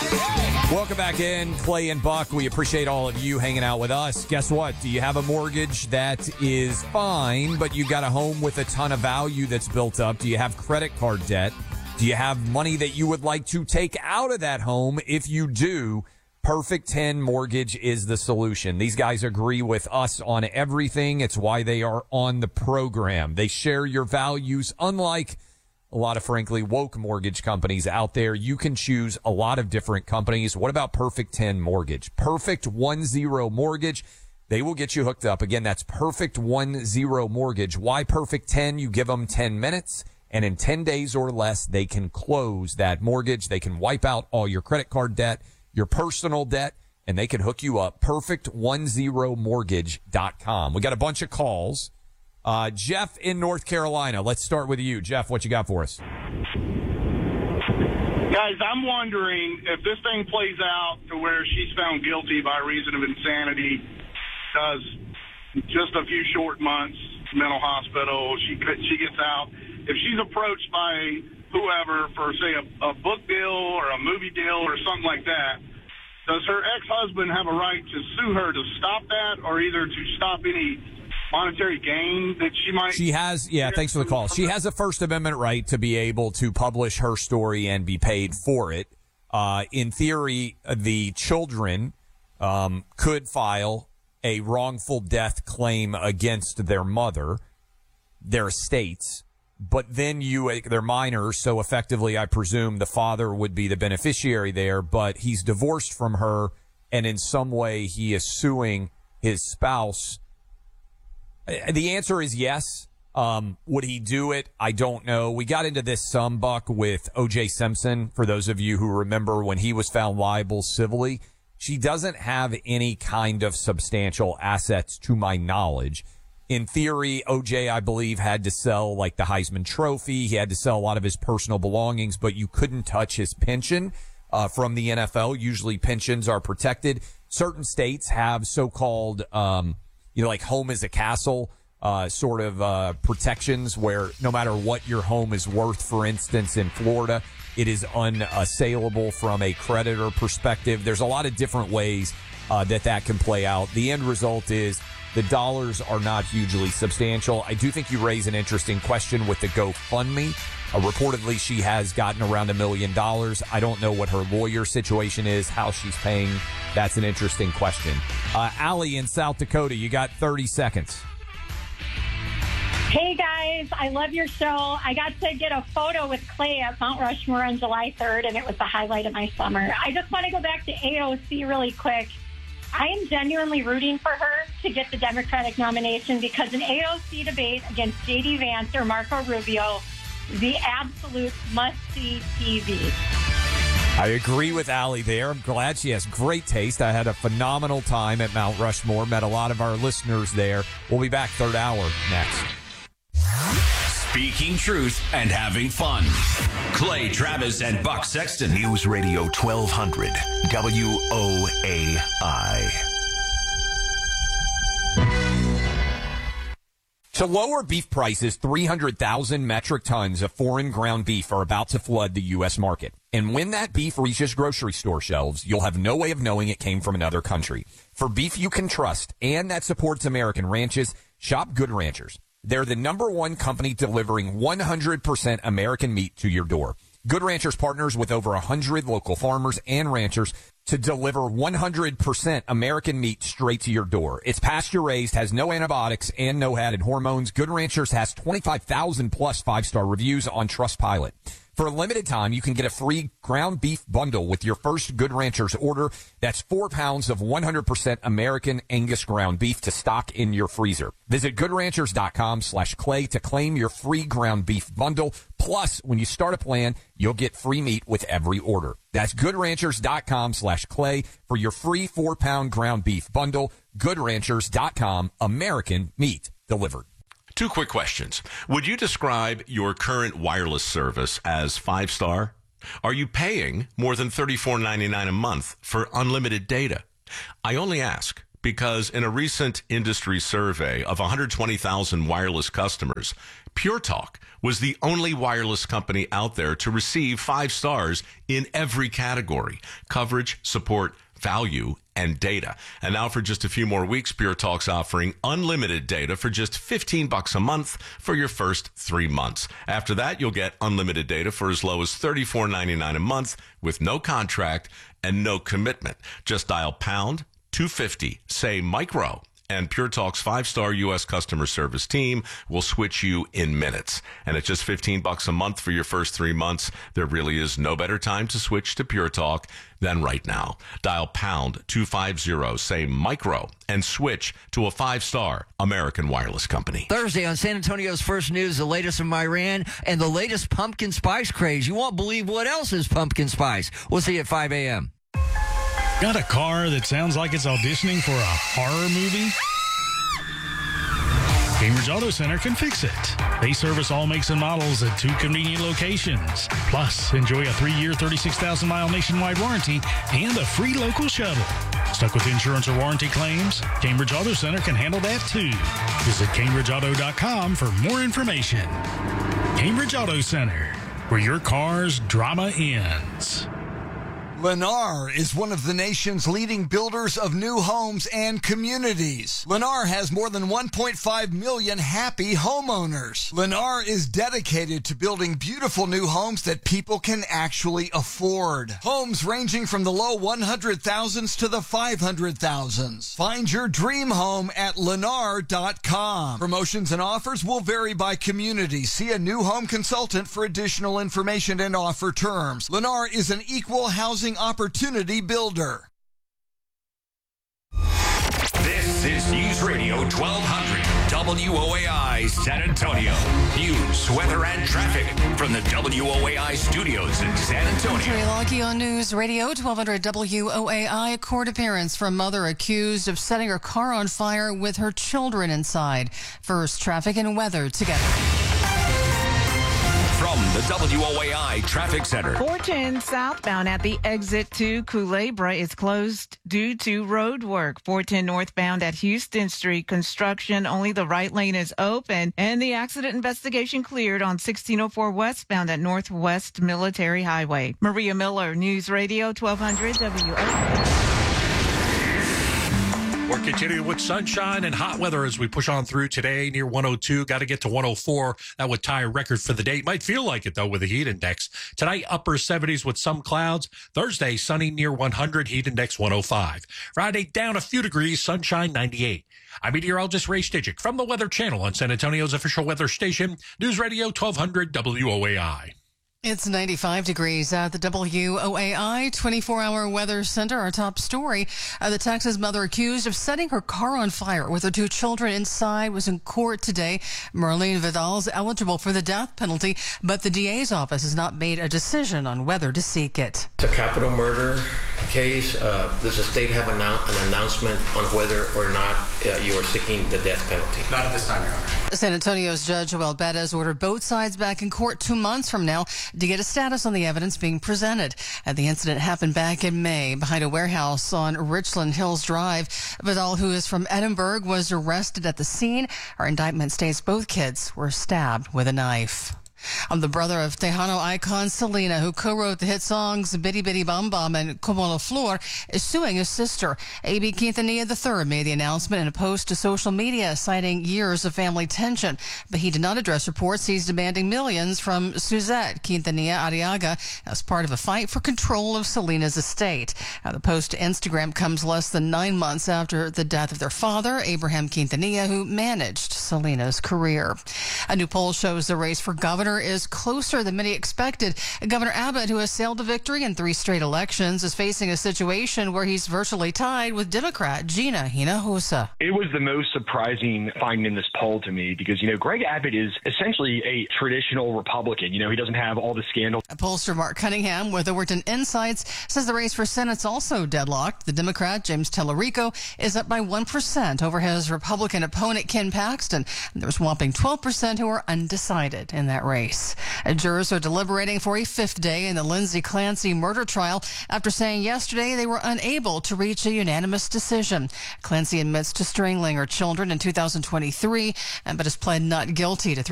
Welcome back in, Clay and Buck. We appreciate all of you hanging out with us. Guess what? Do you have a mortgage that is fine, but you got a home with a ton of value that's built up? Do you have credit card debt? Do you have money that you would like to take out of that home? If you do, Perfect 10 Mortgage is the solution. These guys agree with us on everything. It's why they are on the program. They share your values. Unlike a lot of, frankly, woke mortgage companies out there, you can choose a lot of different companies. What about Perfect 10 Mortgage? Perfect 10 Mortgage. They will get you hooked up. Again, that's Perfect 10 Mortgage. Why Perfect 10? You give them 10 minutes, and in 10 days or less, they can close that mortgage. They can wipe out all your credit card debt, your personal debt, and they can hook you up. Perfect10mortgage.com. We got a bunch of calls. Jeff in North Carolina. Let's start with you. Jeff, what you got for us? Guys, I'm wondering if this thing plays out to where she's found guilty by reason of insanity, does just a few short months, mental hospital, she gets out. If she's approached by whoever for, say, a book deal or a movie deal or something like that, does her ex-husband have a right to sue her to stop that, or either to stop any monetary gain that she might... She has, thanks for the call. She has a First Amendment right to be able to publish her story and be paid for it. In theory, the children could file a wrongful death claim against their mother, their estates, but then they're minors, so effectively, I presume the father would be the beneficiary there, but he's divorced from her, and in some way he is suing his spouse. The answer is yes. Would he do it? I don't know. We got into this some, Buck, with O.J. Simpson, for those of you who remember when he was found liable civilly. She doesn't have any kind of substantial assets to my knowledge. In theory, O.J., I believe, had to sell like the Heisman Trophy. He had to sell a lot of his personal belongings, but you couldn't touch his pension from the NFL. Usually pensions are protected. Certain states have so-called like home is a castle sort of protections where no matter what your home is worth, for instance, in Florida, it is unassailable from a creditor perspective. There's a lot of different ways that can play out. The end result is the dollars are not hugely substantial. I do think you raise an interesting question with the GoFundMe. Reportedly, she has gotten around $1 million. I don't know what her lawyer situation is, how she's paying. That's an interesting question. Allie in South Dakota, you got 30 seconds. Hey, guys. I love your show. I got to get a photo with Clay at Mount Rushmore on July 3rd, and it was the highlight of my summer. I just want to go back to AOC really quick. I am genuinely rooting for her to get the Democratic nomination because an AOC debate against J.D. Vance or Marco Rubio, the absolute must-see TV. I agree with Allie there. I'm glad she has great taste. I had a phenomenal time at Mount Rushmore, met a lot of our listeners there. We'll be back third hour next. Speaking truth and having fun. Clay Travis and Buck Sexton. News Radio 1200 WOAI. To lower beef prices, 300,000 metric tons of foreign ground beef are about to flood the U.S. market. And when that beef reaches grocery store shelves, you'll have no way of knowing it came from another country. For beef you can trust and that supports American ranches, shop Good Ranchers. They're the #1 company delivering 100% American meat to your door. Good Ranchers partners with over 100 local farmers and ranchers to deliver 100% American meat straight to your door. It's pasture-raised, has no antibiotics, and no added hormones. Good Ranchers has 25,000 plus 5-star reviews on Trustpilot. For a limited time, you can get a free ground beef bundle with your first Good Ranchers order. That's 4 pounds of 100% American Angus ground beef to stock in your freezer. Visit goodranchers.com/clay to claim your free ground beef bundle. Plus, when you start a plan, you'll get free meat with every order. That's goodranchers.com/clay for your free 4-pound ground beef bundle. Goodranchers.com, American meat delivered. 2 quick questions. Would you describe your current wireless service as 5-star? Are you paying more than $34.99 a month for unlimited data? I only ask because in a recent industry survey of 120,000 wireless customers, Pure Talk was the only wireless company out there to receive 5 stars in every category: coverage, support, value, and data. And now for just a few more weeks, Pure Talk's offering unlimited data for just $15 a month for your first 3 months. After that, you'll get unlimited data for as low as $34.99 a month with no contract and no commitment. Just dial pound 250, say micro, and Pure Talk's 5-star U.S. customer service team will switch you in minutes. And at just $15 a month for your first 3 months, there really is no better time to switch to Pure Talk than right now. Dial pound 250, say micro, and switch to a 5-star American wireless company. Thursday on San Antonio's First News, the latest from Iran and the latest pumpkin spice craze. You won't believe what else is pumpkin spice. We'll see you at 5 a.m. Got a car that sounds like it's auditioning for a horror movie? Cambridge Auto Center can fix it. They service all makes and models at 2 convenient locations. Plus, enjoy a 3-year, 36,000-mile nationwide warranty and a free local shuttle. Stuck with insurance or warranty claims? Cambridge Auto Center can handle that too. Visit CambridgeAuto.com for more information. Cambridge Auto Center, where your car's drama ends. Lennar is one of the nation's leading builders of new homes and communities. Lennar has more than 1.5 million happy homeowners. Lennar is dedicated to building beautiful new homes that people can actually afford. Homes ranging from the low 100,000s to the 500,000s. Find your dream home at Lennar.com. Promotions and offers will vary by community. See a new home consultant for additional information and offer terms. Lennar is an equal housing opportunity builder. This is News Radio 1200 WOAI San Antonio. News, weather, and traffic from the WOAI studios in San Antonio. Terry Lockie on News Radio 1200 WOAI. Court appearance from mother accused of setting her car on fire with her children inside. First, traffic and weather together. From the WOAI Traffic Center. 410 southbound at the exit to Culebra is closed due to road work. 410 northbound at Houston Street, construction. Only the right lane is open. And the accident investigation cleared on 1604 westbound at Northwest Military Highway. Maria Miller, News Radio 1200 WOAI. We're continuing with sunshine and hot weather as we push on through today. Near 102, got to get to 104. That would tie a record for the day. Might feel like it, though, with the heat index. Tonight, upper 70s with some clouds. Thursday, sunny near 100, heat index 105. Friday, down a few degrees, sunshine 98. I'm meteorologist Ray Stijic from the Weather Channel on San Antonio's official weather station, News Radio 1200 WOAI. It's 95 degrees at the WOAI 24-hour weather center. Our top story, the Texas mother accused of setting her car on fire with her 2 children inside was in court today. Marlene Vidal is eligible for the death penalty, but the DA's office has not made a decision on whether to seek it. It's a capital murder case. Does the state have an announcement on whether or not you are seeking the death penalty? Not at this time, Your Honor. San Antonio's Judge Joel Bettis ordered both sides back in court 2 months from now to get a status on the evidence being presented. The incident happened back in May behind a warehouse on Richland Hills Drive. Vidal, who is from Edinburgh, was arrested at the scene. Our indictment states both kids were stabbed with a knife. I'm the brother of Tejano icon Selena, who co-wrote the hit songs Bitty Bitty Bam Bam and Como la Flor, is suing his sister. A.B. Quintanilla III made the announcement in a post to social media, citing years of family tension. But he did not address reports he's demanding millions from Suzette Quintanilla Arriaga as part of a fight for control of Selena's estate. The post to Instagram comes less than 9 months after the death of their father, Abraham Quintanilla, who managed Selena's career. A new poll shows the race for governor is closer than many expected. Governor Abbott, who has sailed to victory in 3 straight elections, is facing a situation where he's virtually tied with Democrat Gina Hinojosa. It was the most surprising finding in this poll to me because, Greg Abbott is essentially a traditional Republican. He doesn't have all the scandal. Pollster Mark Cunningham with Overton Insights says the race for Senate's also deadlocked. The Democrat James Tellerico is up by 1% over his Republican opponent Ken Paxton. There's a whopping 12% who are undecided in that race. case. Jurors are deliberating for a fifth day in the Lindsay Clancy murder trial after saying yesterday they were unable to reach a unanimous decision. Clancy admits to strangling her children in 2023, but has pled not guilty to